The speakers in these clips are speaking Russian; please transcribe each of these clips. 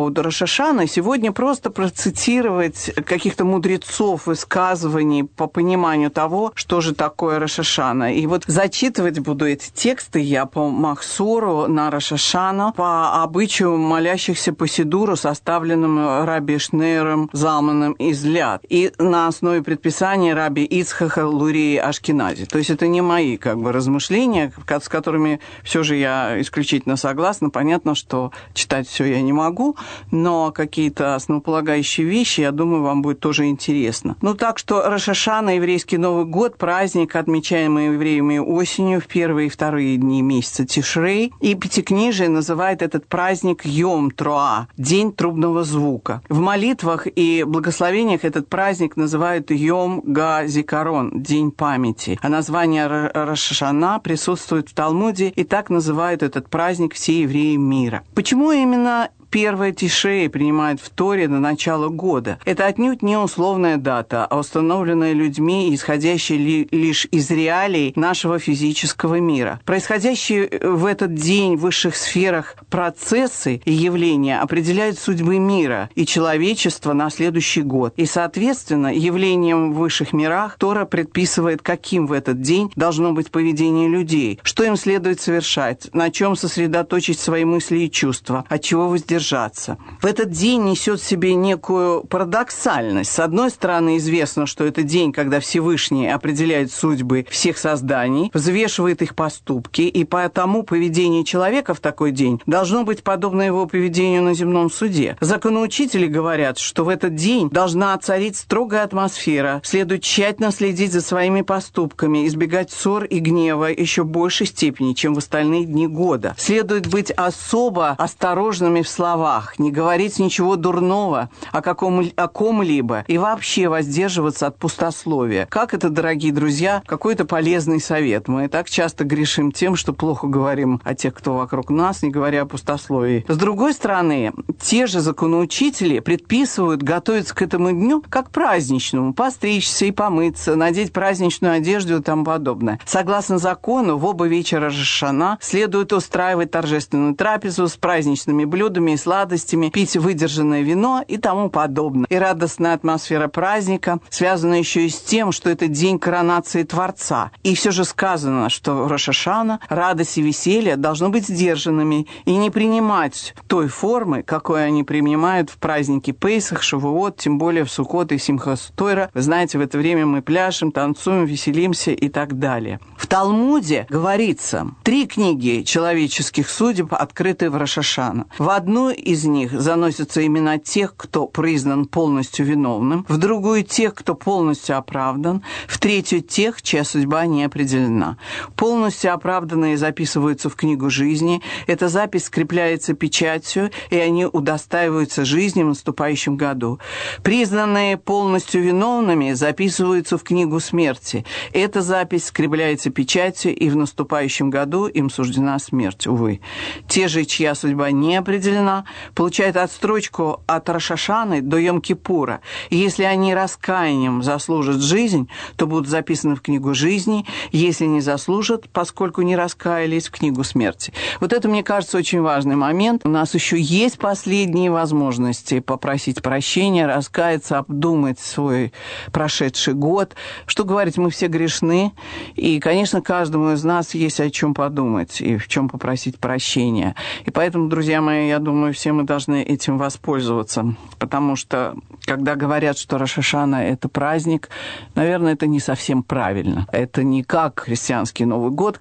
поводу Рош ха-Шаны, сегодня просто процитировать каких-то мудрецов, высказываний по пониманию того, что же такое Рош ха-Шана. И вот зачитывать буду эти тексты я по Махсору на Рош ха-Шану, по обычаю молящихся по Сидуру, составленному Раби Шнейром Залманом из Ляд, и на основе предписания Раби Ицхака Лурии Ашкенази. То есть это не мои размышления, с которыми все же я исключительно согласна. Понятно, что читать все я не могу, но какие-то основополагающие вещи, я думаю, вам будет тоже интересно. Так что Рош ха-Шана, еврейский Новый год, праздник, отмечаемый евреями осенью в первые и вторые дни месяца Тишрей, и Пятикнижие называет этот праздник Йом Труа, день трубного звука. В молитвах и благословениях этот праздник называют Йом Га-Зикарон, день памяти. А название Рош ха-Шана присутствует в Талмуде, и так называют этот праздник все евреи мира. Почему именно 1 Тишрей принимают в Торе на начало года? Это отнюдь не условная дата, а установленная людьми, исходящая лишь из реалий нашего физического мира. Происходящие в этот день в высших сферах процессы и явления определяют судьбы мира и человечества на следующий год. И, соответственно, явлениям в высших мирах Тора предписывает, каким в этот день должно быть поведение людей, что им следует совершать, на чем сосредоточить свои мысли и чувства, от чего воздержаться. В этот день несет в себе некую парадоксальность. С одной стороны, известно, что это день, когда Всевышний определяет судьбы всех созданий, взвешивает их поступки, и потому поведение человека в такой день должно быть подобно его поведению на земном суде. Законоучители говорят, что в этот день должна царить строгая атмосфера, следует тщательно следить за своими поступками, избегать ссор и гнева еще в большей степени, чем в остальные дни года. Следует быть особо осторожными в словах, не говорить ничего дурного о ком-либо и вообще воздерживаться от пустословия. Как это, дорогие друзья, какой-то полезный совет. Мы так часто грешим тем, что плохо говорим о тех, кто вокруг нас, не говоря о пустословии. С другой стороны, те же законоучители предписывают готовиться к этому дню как праздничному, постричься и помыться, надеть праздничную одежду и тому подобное. Согласно закону, в оба вечера Рош ха-Шана следует устраивать торжественную трапезу с праздничными блюдами и сладостями, пить выдержанное вино и тому подобное. И радостная атмосфера праздника связана еще и с тем, что это день коронации Творца. И все же сказано, что в Рош ха-Шана радость и веселье должны быть сдержанными и не принимать той формы, какой они принимают в праздники Пейсах, Шавуот, тем более в Суккот и Симхас Тора. Вы знаете, в это время мы пляшем, танцуем, веселимся и так далее. В Талмуде говорится, 3 книги человеческих судеб открыты в Рош ха-Шана. В одну из них заносятся имена тех, кто признан полностью виновным, в другую тех, кто полностью оправдан, в третью тех, чья судьба не определена. Полностью оправданные записываются в книгу жизни, эта запись скрепляется печатью, и они удостаиваются жизни в наступающем году. Признанные полностью виновными записываются в книгу смерти. Эта запись скрепляется печатью, и в наступающем году им суждена смерть, увы. Те же, чья судьба не определена, получают отстрочку от Рош ха-Шаны до Йом-Кипура. И если они раскаянием заслужат жизнь, то будут записаны в книгу жизни, если не заслужат, поскольку не раскаялись, в книгу смерти. Вот это, мне кажется, очень важный момент. У нас еще есть последние возможности попросить прощения, раскаяться, обдумать свой прошедший год. Что говорить, мы все грешны, и, конечно, каждому из нас есть о чем подумать и в чем попросить прощения. И поэтому, друзья мои, я думаю, все мы должны этим воспользоваться, потому что, когда говорят, что Рош ха-Шана – это праздник, наверное, это не совсем правильно. Это не как христианский Новый год,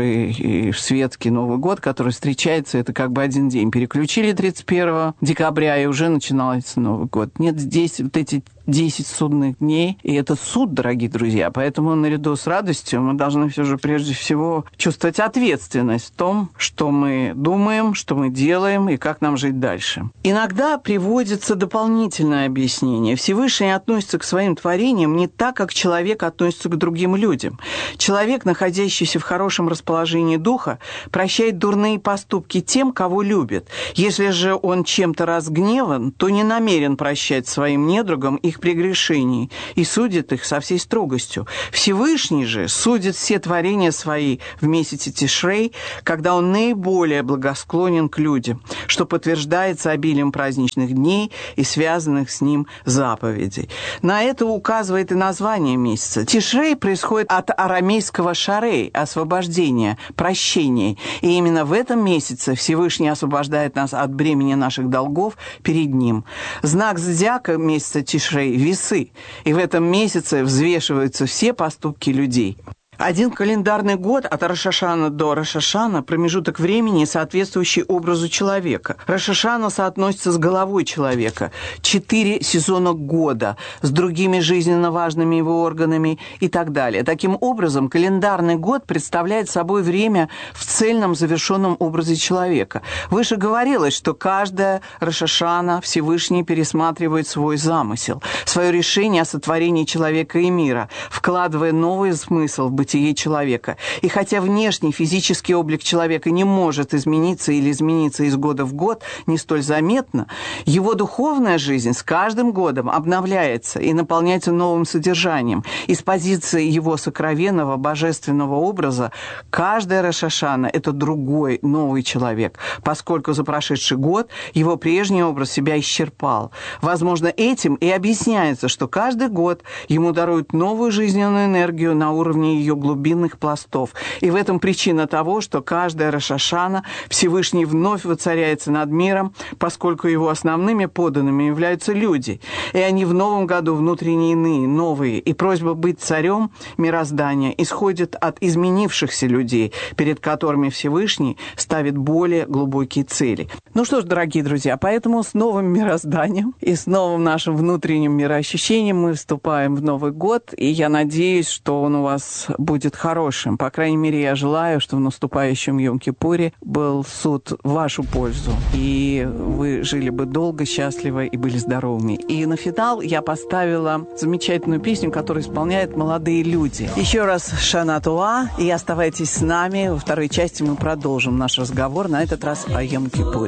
и светский Новый год, который встречается, это как бы один день. Переключили 31 декабря, и уже начинался Новый год. Нет, здесь вот эти 10 судных дней, и это суд, дорогие друзья. Поэтому наряду с радостью мы должны все же прежде всего чувствовать ответственность в том, что мы думаем, что мы делаем и как нам жить дальше. Иногда приводится дополнительное объяснение. Всевышний относится к своим творениям не так, как человек относится к другим людям. Человек, находящийся в хорошем расположении духа, прощает дурные поступки тем, кого любит. Если же он чем-то разгневан, то не намерен прощать своим недругам их их прегрешений и судит их со всей строгостью. Всевышний же судит все творения свои в месяце Тишрей, когда он наиболее благосклонен к людям, что подтверждается обилием праздничных дней и связанных с ним заповедей. На это указывает и название месяца. Тишрей происходит от арамейского шарей, освобождение, прощение. И именно в этом месяце Всевышний освобождает нас от бремени наших долгов перед ним. Знак зодиака месяца Тишрей – весы. И в этом месяце взвешиваются все поступки людей. Один календарный год от Рош ха-Шана до Рош ха-Шана – промежуток времени, соответствующий образу человека. Рош ха-Шана соотносится с головой человека. 4 сезона года с другими жизненно важными его органами и так далее. Таким образом, календарный год представляет собой время в цельном завершенном образе человека. Выше говорилось, что каждая Рош ха-Шана Всевышний пересматривает свой замысел, свое решение о сотворении человека и мира, вкладывая новый смысл в бытие человека. И хотя внешний физический облик человека не может измениться или измениться из года в год не столь заметно, его духовная жизнь с каждым годом обновляется и наполняется новым содержанием. Из позиции его сокровенного божественного образа каждая Рош ха-Шана – это другой, новый человек, поскольку за прошедший год его прежний образ себя исчерпал. Возможно, этим и объясняется, что каждый год ему даруют новую жизненную энергию на уровне ее глубинных пластов. И в этом причина того, что каждая Рош ха-Шана Всевышний вновь воцаряется над миром, поскольку его основными подданными являются люди. И они в новом году внутренне иные, новые. И просьба быть царем мироздания исходит от изменившихся людей, перед которыми Всевышний ставит более глубокие цели. Ну что ж, дорогие друзья, поэтому с новым мирозданием и с новым нашим внутренним мироощущением мы вступаем в Новый год. И я надеюсь, что он у вас будет хорошим. По крайней мере, я желаю, что в наступающем Йом-Кипуре был суд в вашу пользу. И вы жили бы долго, счастливо и были здоровыми. И на финал я поставила замечательную песню, которую исполняют молодые люди. Еще раз Шана Туа. И оставайтесь с нами. Во второй части мы продолжим наш разговор, на этот раз о Йом-Кипуре.